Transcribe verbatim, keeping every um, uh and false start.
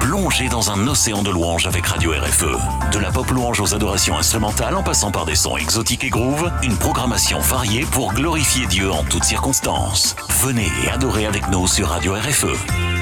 Plongez dans un océan de louanges avec Radio R F E. De la pop louange aux adorations instrumentales en passant par des sons exotiques et groove, une programmation variée pour glorifier Dieu en toutes circonstances. Venez et adorez avec nous sur Radio R F E.